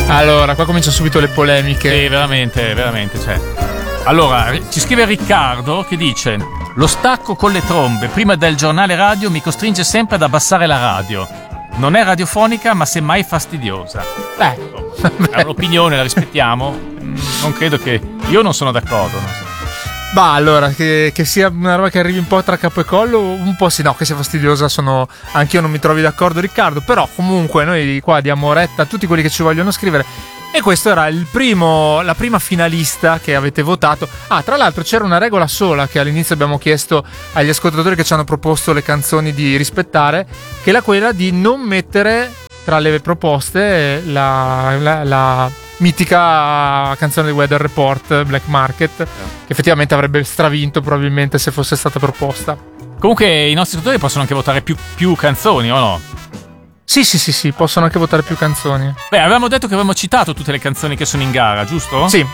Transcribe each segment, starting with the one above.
Allora, qua cominciano subito le polemiche. Sì, veramente, cioè. Allora, ci scrive Riccardo che dice: lo stacco con le trombe prima del giornale radio mi costringe sempre ad abbassare la radio. Non è radiofonica, ma semmai fastidiosa. È un'opinione, la rispettiamo. Non credo che... Io non sono d'accordo, non so. Bah, allora, che sia una roba che arrivi un po' tra capo e collo, un po' sì, no, che sia fastidiosa, anch'io non mi trovi d'accordo, Riccardo, però comunque noi qua diamo retta a tutti quelli che ci vogliono scrivere, e questo era la prima finalista che avete votato. Tra l'altro c'era una regola sola che all'inizio abbiamo chiesto agli ascoltatori che ci hanno proposto le canzoni di rispettare, che era quella di non mettere tra le proposte la mitica canzone di Weather Report, Black Market, che effettivamente avrebbe stravinto probabilmente se fosse stata proposta. Comunque i nostri ascoltatori possono anche votare più canzoni, o no? Sì, possono anche votare più canzoni. Beh, avevamo detto che avevamo citato tutte le canzoni che sono in gara, giusto? Sì.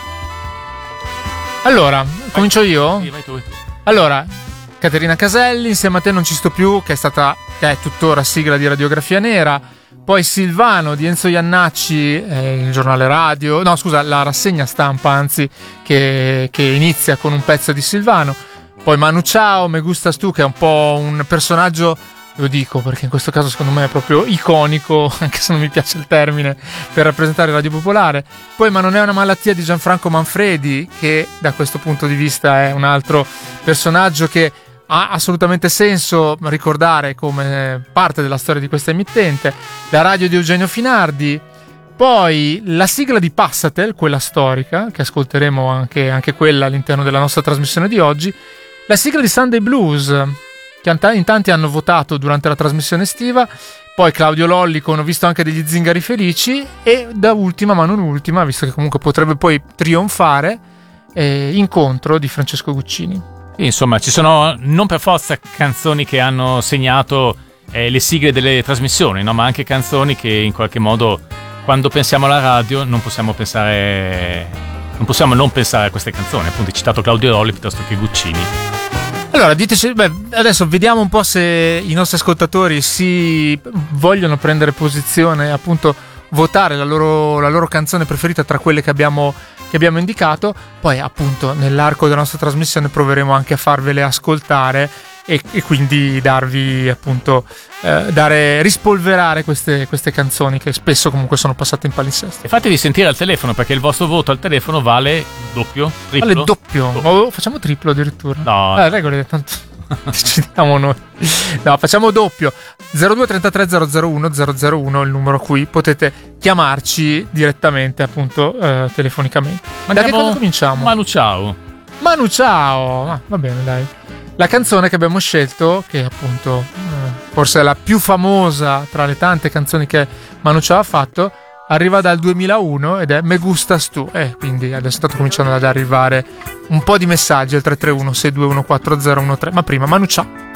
Allora, comincio io? Sì, vai tu. Allora, Caterina Caselli, Insieme a te non ci sto più, che è tuttora sigla di Radiografia Nera. Poi Silvano di Enzo Iannacci, il giornale radio, no scusa, la rassegna stampa anzi, che inizia con un pezzo di Silvano. Poi Manu Chao, Me Gustas Tu, che è un po' un personaggio, lo dico perché in questo caso secondo me è proprio iconico, anche se non mi piace il termine, per rappresentare Radio Popolare. Poi Ma non è una malattia di Gianfranco Manfredi, che da questo punto di vista è un altro personaggio che ha assolutamente senso ricordare come parte della storia di questa emittente. La radio di Eugenio Finardi. Poi la sigla di Passatel, quella storica, che ascolteremo anche quella all'interno della nostra trasmissione di oggi. La sigla di Sunday Blues, che in tanti hanno votato durante la trasmissione estiva. Poi Claudio Lolli con Ho visto anche degli zingari felici. E da ultima, ma non ultima, visto che comunque potrebbe poi trionfare, Incontro di Francesco Guccini. Insomma, ci sono non per forza canzoni che hanno segnato le sigle delle trasmissioni, no? Ma anche canzoni che in qualche modo, quando pensiamo alla radio, non possiamo non pensare a queste canzoni. Appunto, hai citato Claudio Lolli piuttosto che Guccini. Allora, diteci, adesso vediamo un po' se i nostri ascoltatori si vogliono prendere posizione, appunto votare la loro canzone preferita tra quelle che abbiamo indicato. Poi appunto nell'arco della nostra trasmissione proveremo anche a farvele ascoltare e quindi darvi appunto rispolverare queste canzoni che spesso comunque sono passate in palinsesto. E fatevi sentire al telefono, perché il vostro voto al telefono vale doppio, triplo? Vale doppio. Facciamo triplo addirittura. No, regole tanto decidiamo noi. No, facciamo doppio. 02 33 001 001 il numero a cui potete chiamarci direttamente, appunto, telefonicamente. Ma da che cosa cominciamo? Manu Chao. Va bene, dai. La canzone che abbiamo scelto, che appunto forse è la più famosa tra le tante canzoni che Manu Chao ha fatto, arriva dal 2001 ed è Me Gustas Tu. Quindi adesso stanno cominciando ad arrivare un po' di messaggi al 331 621 4013. Ma prima Manu Chao.